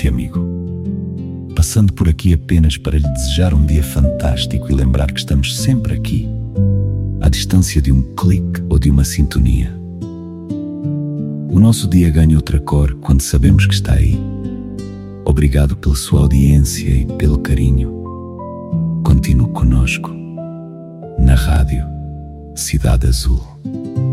amigo. Passando por aqui apenas para lhe desejar um dia fantástico e lembrar que estamos sempre aqui, à distância de um clique ou de uma sintonia. O nosso dia ganha outra cor quando sabemos que está aí. Obrigado pela sua audiência e pelo carinho. Continue conosco na Rádio Cidade Azul.